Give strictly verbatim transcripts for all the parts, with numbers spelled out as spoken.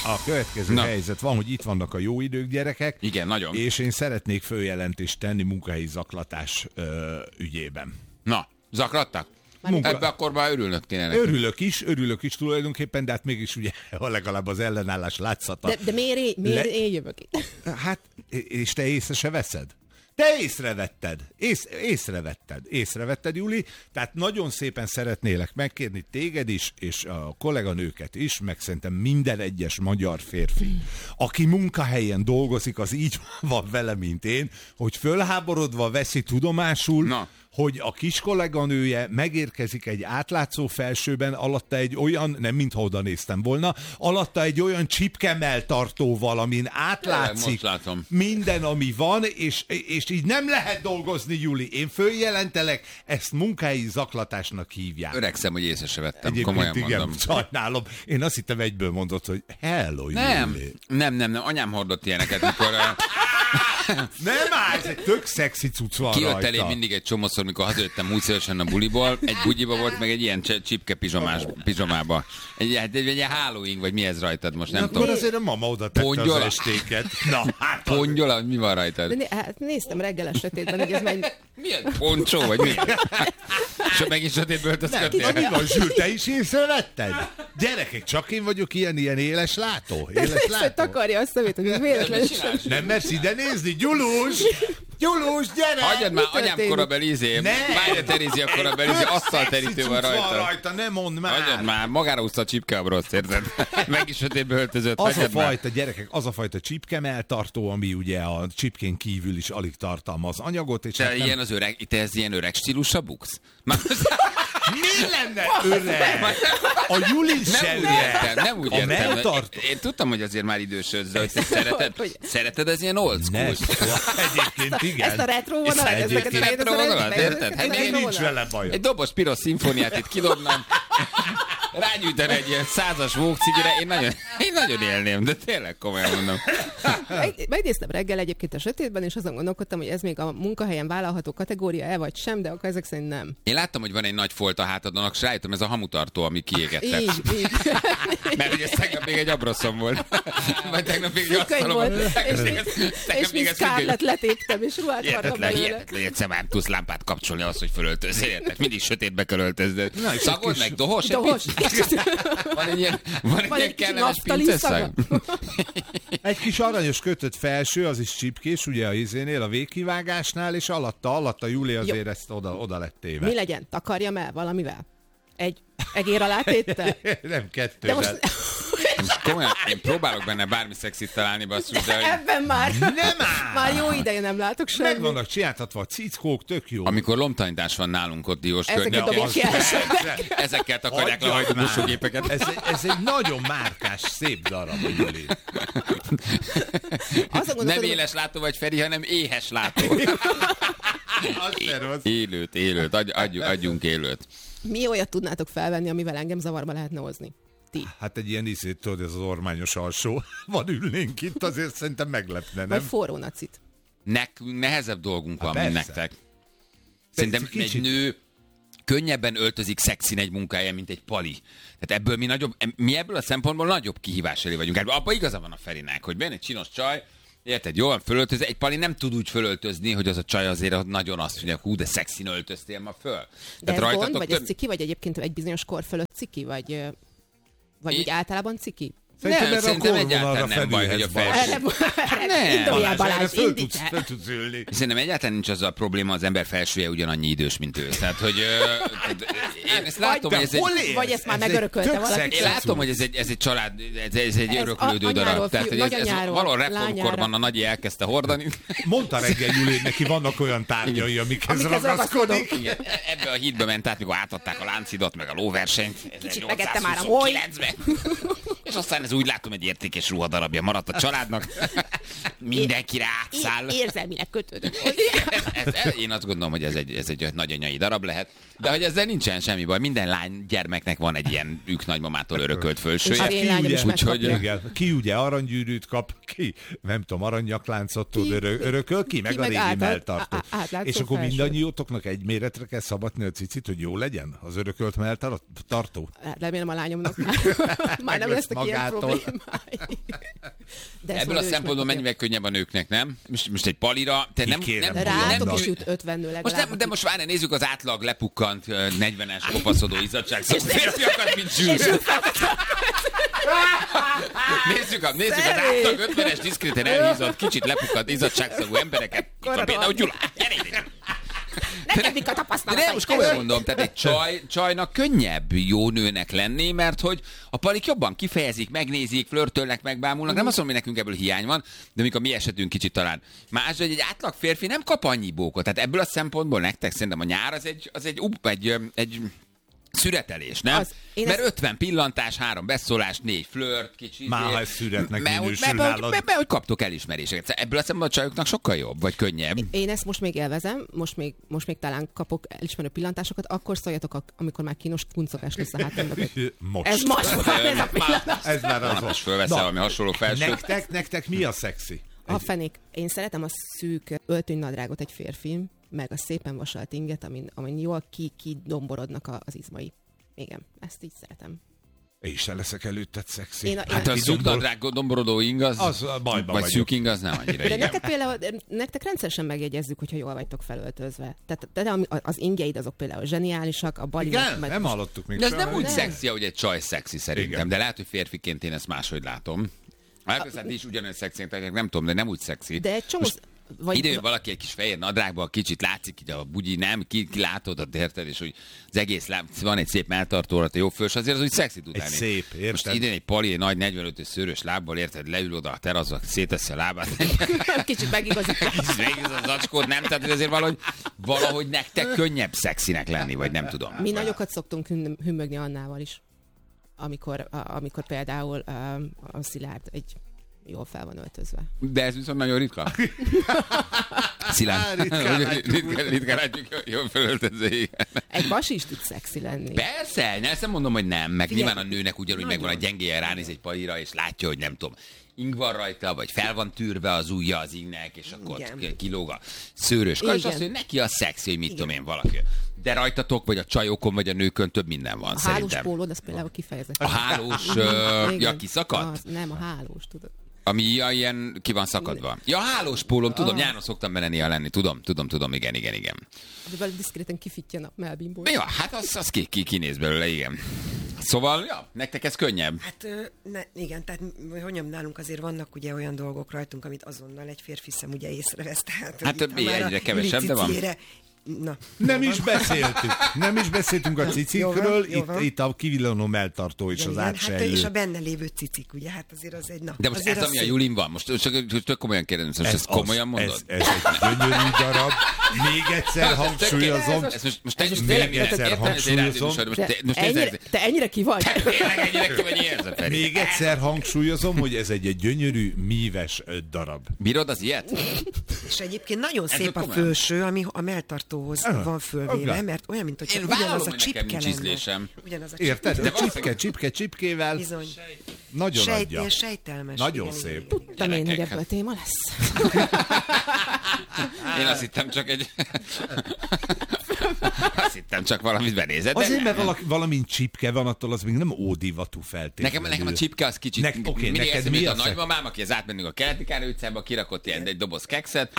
A következő Na. helyzet van, hogy itt vannak a jó idők, gyerekek. Igen, nagyon. És én szeretnék följelentést tenni munkahelyi zaklatás ö, ügyében. Na, zaklattak? Munka... Ebbe akkor már örülnöd kéne nekünk. Örülök is, örülök is tulajdonképpen, de hát mégis ugye legalább az ellenállás látszata. De, de miért, én, miért Le... én jövök itt? Hát, és te észre se veszed? Te észrevetted, ész, észrevetted, észrevetted, Juli, tehát nagyon szépen szeretnélek megkérni téged is, és a kolléganőket is, meg szerintem minden egyes magyar férfi, aki munkahelyen dolgozik, az így van vele, mint én, hogy fölháborodva veszi tudomásul, Na. hogy a kis kolléganője megérkezik egy átlátszó felsőben, alatta egy olyan, nem mintha oda néztem volna, alatta egy olyan csipkemeltartóval, amin átlátszik minden, ami van, és, és így nem lehet dolgozni, Juli. Én följelentelek, ezt munkahelyi zaklatásnak hívják. Öregszem, hogy észre se vettem, Egyébként komolyan igen, mondom. sajnálom. Én azt hittem egyből mondott, hogy hello, nem, Juli. Nem, nem, nem, anyám hordott ilyeneket, mikor... Nem áll, ez egy tök szexi cucc van Kijött rajta. elé mindig egy csomószor, mikor hazajöttem múltszorosan a buliból, egy bugyiba volt, meg egy ilyen csipke pizsomás, pizsomába. Egy, egy, egy, egy Halloween, vagy mi ez rajtad most, nem Na, tudom. Akkor azért a mama oda tette Pongyola? Az estéket. Na, hát Pongyola, mi van rajtad? De né, hát néztem reggel a sötétben, hogy ez megy... Milyen poncsó, vagy mi? És megint sötétből öltözködtél? Mi van, Zsül, te is észrevetted? Gyerekek, csak én vagyok ilyen, ilyen éles látó. Éles Te látó. takarja a szemét, hogy véletlenül sem. Nem mersz ide nézni, Gyulus! Gyulus, gyere! Hagyjad már, anyám korabeli izé, Mária Terézia korabeli izé, asztalterítő van rajta. rajta, ne mondd már! Hagyjad már, magára húzta a csipkeabroszt, érted? Meg is sötétbe öltözött, Az a hagyjad fajta, már. gyerekek, az a fajta csipkemeltartó, ami ugye a csipkén kívül is alig tartalmaz anyagot. És Te hát nem... ilyen az öreg, te ez ilyen öreg stílusra buksz? Már... Mi lenne öreg? A Juli Nem úgy értem, nem úgy a értem. melltartó. Én, én tudtam, hogy azért már idősödsz, hogy te szereted, szereted ez ilyen old school? Egyébként igen. Ezt a retro vonalat, ezeket a retro vonalat, érted? Hát én nincs vele bajom. Egy dobos piros szimfóniát itt kidobnám, rányújtani egy ilyen százas vókcigire, én nagyon, én nagyon élném, de tényleg komolyan mondom. Meg, megnéztem reggel egyébként a sötétben, és azon gondolkodtam, hogy ez még a munkahelyen vállalható kategória-e vagy sem, de akkor ezek szerint nem. Én láttam, hogy van egy nagy folt a hátadon, és rájöttem, ez a hamutartó, ami kiégette. Így, így. Mert ugye tegnap még egy abroszom volt. Vagy tegnap még egy asztalom volt. És, és mi Scarlett letéptem, és ruhát vartam belőle. Hihetetlen, egyszer már tudsz lámpát kapcsolni ahhoz, hogy fölöltözzél. Mindig sötétbe kell öltözni. Szagod meg, dohos? Dohos. Van egy ilyen, van egy Van ilyen egy kis kellemes naftali pinceszag. Egy kis aranyos kötött felső, az is csipkés, ugye a izénél, a végkivágásnál, és alatta, alatta Júli azért Jó. ezt oda, oda lett téve. Mi legyen? Takarjam el valamivel? Egy egér alá téttel? Nem, kettővel. De most... Komolyan, én próbálok benne bármi szexit találni, basszus, de... Ebben már, nem áll. már jó ideje nem látok semmit. Meg vannak csináltatva a cickók, tök jó. Amikor lomtanítás van nálunk ott Diós Ezeket dobjuk ki ezekkel takarják le a mosógépeket. Ez, egy, ez egy nagyon márkás, szép darab, Júli. Nem éles látó vagy, Feri, hanem éhes látó. Élőt, élőt, adj, adj, adjunk élőt. Mi olyat tudnátok felvenni, amivel engem zavarba lehetne hozni? Ti. Hát egy ilyen iszét, tudod, ez az ormányos alsó. Van ülnénk itt, azért szerintem meglepne, nem? Vagy forró nacit. Nekünk nehezebb dolgunk Há, van, mint nektek. Szerintem egy, egy nő könnyebben öltözik szexin egy munkája, mint egy pali. Tehát ebből mi nagyobb, mi ebből a szempontból nagyobb kihívás elé vagyunk. Hát abban igaza van a Ferinek, hogy benne egy csinos csaj, érted, jól fölöltözni. Egy pali nem tud úgy fölöltözni, hogy az a csaj azért nagyon azt mondja, hú, de szexin öltöztél ma föl. De ez gond, vagy több... ez ciki, vagy egyébként egy bizonyos kor fölött ciki, vagy, vagy é... úgy általában ciki? Szerintem, nem, szerintem egyáltalán nem baj, hogy a felső... Nem, Balázs, föl tudsz, föl tudsz ülni. Szerintem egyáltalán nincs az a probléma, az ember felsője ugyanannyi idős, mint ő. Tehát, hogy én ezt látom, hogy ez egy... Vagy ezt már megörökölte valaki. Én látom, hogy ez egy, ez egy család, ez, ez egy öröklődő darab. Tehát, hogy ez, ez valahol reformkorban a nagyi elkezdte hordani. Mondta reggel Júli, neki vannak olyan tárgyai, amikhez ragaszkodik. Ebbe a hídbe ment át, mikor átadták a láncidat, meg a lóversenyt. Kicsit megette már a moly. És aztán ez úgy látom, egy értékes ruhadarabja maradt a családnak. Mindenki rátszáll. Érzelmileg kötődök. ez, ez, én azt gondolom, hogy ez egy, ez egy nagyanyai darab lehet, de hogy ezzel nincsen semmi baj. Minden lány gyermeknek van egy ilyen ők nagymamától örökölt fölsője. Hát ki ugye, úgyhogy, igen, ki ugye aranygyűrűt kap, ki nem tudom, aranynyakláncot tud örö, örököl, ki, ki meg, meg a régi melltartó. És akkor mindannyiótoknak egy méretre kell szabadni a cicit, hogy jó legyen az örökölt melltartó? Remélem a lányomnak már, már nem lesznek ilyen problémái. Ebből a szempontból mennyivel könnyebb a nőknek, nem? Most, most egy palira, te nem... nem rátok is jut ötvennő legalább. Most nem, de most várj, nézzük az átlag lepukkant negyvenes kopaszodó izzadságszagú férfiakat, mint Zsűz. Nézzük, a, nézzük az átlag ötvenes diszkréten elhízott, kicsit lepukkant izzadságszagú embereket. Itt van például Gyula. Nekem mik a tapasztalatai. De most komolyan mondom, tehát egy csaj, csajnak könnyebb jó nőnek lenni, mert hogy a palik jobban kifejezik, megnézik, flörtölnek, megbámulnak. Nem azt mondom, hogy nekünk ebből hiány van, de mikor a mi esetünk kicsit talán más, hogy egy átlag férfi nem kap annyi bókot. Tehát ebből a szempontból nektek szerintem a nyár az egy, az egy, egy, egy szüretelés, nem? Az, mert ezt... ötven pillantás, három beszólás, négy flört, kicsit. Már ha ez szüretnek minősül nálad. Mert hogy kaptok elismeréseket. Ebből a szemben a csajoknak sokkal jobb, vagy könnyebb. Én ezt most még élvezem, most még, most még talán kapok elismerő pillantásokat, akkor szóljatok, amikor már kínos kuncogás lesz a hátamnak. Most. Ez most van, ez a pillanás. Ez már az. Most fölveszel valami hasonló felsőt. Nektek, nektek mi a szexi? A fenék. Én szeretem a szűk öltönynadrágot egy férfi, meg a szépen vasalt inget, amin, amin jól kidomborodnak az izmai. Igen, ezt így szeretem. Én is leszek előtted szexi. Én a, hát én a szűk nadrág domborodó ing az, az vagy vagyok. szűk ing az nem annyira. De nektek például, nektek rendszeresen megjegyezzük, hogyha jól vagytok felöltözve. Tehát de az ingjeid azok például zseniálisak, a bali. Igen, meg... nem hallottuk még. De ez nem úgy nem. szexi, ahogy egy csaj szexi szerintem, igen. De lehet, hogy férfiként én ezt máshogy látom. Hát ez is ugyanolyan szexi, nem tudom, de nem úgy szexi. De egy csomó... Vagy... Ide valaki egy kis fehér nadrágban, kicsit látszik, hogy a bugyi nem, ki, ki látod, érted, és hogy az egész lá... van egy szép melltartó, a jó fős, azért az úgy szexi tud lenni. Szép, érted? Most idén egy pali, egy nagy negyvenötös szőrös lábbal, érted, leül oda a teraszba, széteszi a lábát. Kicsit megigazítja. Kicsit megigazítja az acskót, nem? Tehát hogy azért valahogy, valahogy nektek könnyebb szexinek lenni, vagy nem tudom. Mi nagyokat szoktunk hümmögni Annával is, amikor, amikor például a Szilárd egy jól fel van öltözve. De ez viszont nagyon ritka. Szilárd. Ritkán látjuk, jól felöltözve. Egy basi is tud szexi lenni. Persze, nem mondom, hogy nem. Meg nyilván a nőnek ugyanúgy megvan a gyengéje, ránéz egy palira, és látja, hogy nem tudom, ing van rajta, vagy fel van tűrve az ujja az ingnek, és akkor igen. kilóg a szőrös kacs, azt mondja, neki a szexi, hogy mit igen. tudom én, valaki. De rajtatok, vagy a csajokon, vagy a nőkön több minden van, a szerintem. A hálós pólód, az például kifejezett. A hálós, uh, ja, kiszakadt? Nem, a hálós, tudod. Ami ja, ilyen ki van szakadva. Ja, hálós pólom, tudom, ah. nyáron szoktam benne néha lenni, tudom, tudom, tudom, igen, igen, igen. De diszkréten kifittyen a melbimból. Ja, hát az, az ki, ki, kinéz belőle, igen. Szóval, ja, nektek ez könnyebb? Hát ne, igen, tehát hogy nálunk azért vannak ugye olyan dolgok rajtunk, amit azonnal egy férfi szem ugye észrevesz. Tehát, hát többé egyre kevesebb, de van. Na, nem is beszéltünk. Nem is beszéltünk a cicikről, itt, itt a kivillanó melltartó is, ja, az átsejlő. Hát és a benne lévő cicik, ugye, hát azért az egy... Na, de most ez, ami a Julin van, most csak, csak komolyan kérdezem, most ezt komolyan mondod? Ez, ez egy gyönyörű darab, még egyszer hangsúlyozom. Ez most, most ez még egyszer hangsúlyozom. Te ennyire ki vagy? Tényleg ennyire ki vagy, érzed, még egyszer hangsúlyozom, hogy ez egy, egy gyönyörű, míves darab. Bírod az ilyet? És egyébként nagyon szép a felső, ami a melltartó van fölvéve, mert olyan, mint hogy ugyanaz a csipke lenne. Érted? De csipke, csipke, csipkével. Bizony. Nagyon Sejt, adja. Sejtelmes. Nagyon igen, szép. Tudtam én, hogy ebből a téma lesz. Én azt hittem csak egy... Azt hittem csak valamit benézed. Azért, mert valaki, valamint csipke van, attól az még nem ódivatú feltétlenül. Nekem, nekem a csipke az kicsit... Ne, okay, neked mi a nagymamám, aki az átmennünk a Keleti Károly utcába, kirakott ilyen egy doboz kekszet.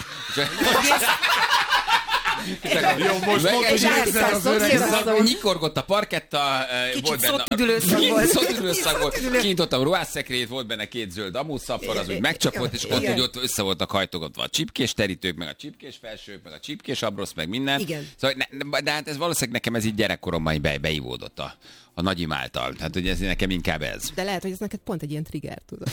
Jó, most mondta, hogy érzel az öreg. Nyikorgott a parketta, volt benne... Szótüdülőszag volt. Kinyitottam ruhásszekrélyét, volt benne két zöld amúszapvar, az úgy megcsapott, és ott, hogy ott össze voltak hajtogatva a csipkés terítők, meg a csipkés felsők, meg a csipkés abrosz, meg minden. Szóval, ne, de hát ez valószínűleg nekem ez így gyerekkoromban be, beivódott a, a nagyim által. Tehát, hogy ez nekem inkább ez. De lehet, hogy ez neked pont egy ilyen trigger, tudod.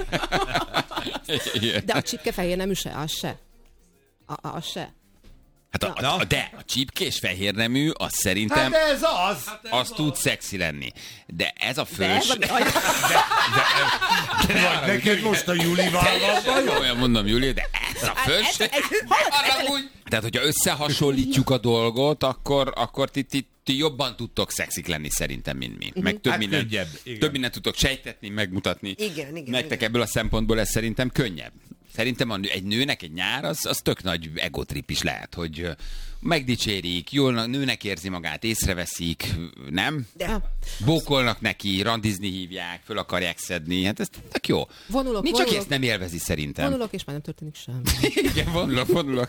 De a csipke fehér nem üse, az se. A, az se. Hát a, a, a, de a csípkés fehérnemű, az szerintem... Hát ez az! Hát ez az, az tud szexi lenni. De ez a fős... De, de, de, de, de neked most a Julival van. Olyan mondom, Juli, de ez a fős... Tehát, hogyha összehasonlítjuk a dolgot, akkor, akkor ti, ti, ti jobban tudtok szexik lenni szerintem, mint mi. Meg több, hát minden, könnyebb, több mindent tudtok sejtetni, megmutatni. Igen, igen, Nektek igen. ebből a szempontból ez szerintem könnyebb. Szerintem a nő, egy nőnek egy nyár, az, az tök nagy egotrip is lehet, hogy megdicsérik, jól nőnek érzi magát, észreveszik, nem? De. Bókolnak neki, randizni hívják, föl akarják szedni, hát ez tök jó. Vonulok, Nincs, vonulok. aki ezt nem élvezi szerintem. Vonulok, és már nem történik semmi. Igen, vonulok, vonulok.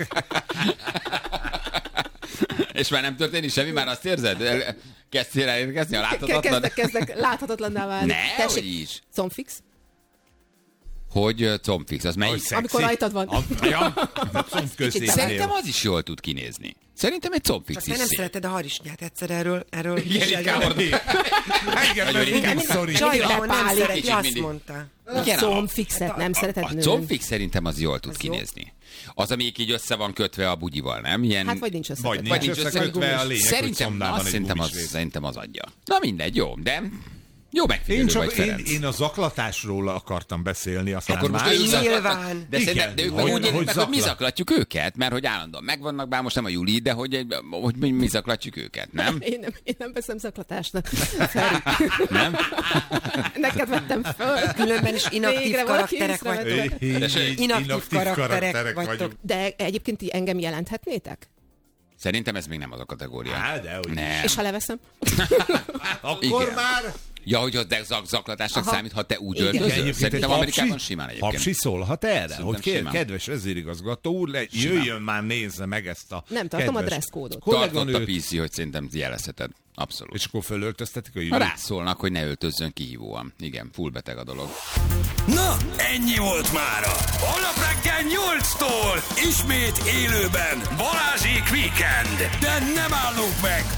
És már nem történik semmi, már azt érzed? El, kezdtél elérkezni a láthatatlan? Kezdek, kezdek láthatatlanná válni. Ne, hogy is. Combfix? Hogy combfix, az melyik? Amikor rajtad van. A, ja, a comb középnél. Szerintem az is jól tud kinézni. Szerintem egy combfix Azt is te nem szép. szereted a harisnyát, egyszer erről... erről Igen, inkább engem meg mindig szorít. Csajban nem Lepálik. szereti, azt mindig. mondta. Igen, A combfixet nem szereted A nőn. combfix szerintem az jól tud Az jó. kinézni. Az, amelyik így össze van kötve a bugyival, nem? Ilyen... Hát vagy nincs össze. Vagy Vagy nincs nincs összekötve a lényeg, hogy Szerintem, szomnál azt van egy szerintem, az, gumisrész. szerintem az adja. Na mindegy, jó, de jó Én, megfigyelő csak, vagy, én, Ferenc. én a zaklatásról akartam beszélni, aztán Akkor most már... ők zaklatnak, Nyilván. de, Igen, szerintem, de ők hogy- meg úgy élik hogy meg, hogy mi zaklat. zaklatjuk őket, mert hogy állandóan megvannak, bár most nem a Juli, de hogy, hogy mi, mi zaklatjuk őket, nem? Én nem, én nem veszem zaklatásnak. Feri. Nem? Neked vettem föl. Különben is inaktív Végre valaki karakterek észrevette. vagytok. Inaktív karakterek vagytok. De egyébként ti engem jelenthetnétek? Szerintem ez még nem az a kategória. Á, dehogy. Nem. És ha leveszem? Akkor Igen. már... Ja, hogy az de zak- zaklatásnak Aha. számít, ha te úgy Igen. öltözöl? Egyébként Szerintem egy Amerikában hapsi- simán egyébként. Hapsi szólhat erre, Szerintem hogy kér, simán. kedves vezérigazgató úr, le, jöjjön már, nézze meg ezt a Nem tartom a kedves dresszkódot. Tartott a kolléganőt, pé cé, hogy szerintem jelezheted. Abszolút. és akkor fölöltöztetik a Ha Júli. rászólnak, hogy ne öltözzön kihívóan. Igen, full beteg a dolog. Na, ennyi volt mára. Holnap reggel nyolctól ismét élőben Balázsék Weekend. De nem állunk meg!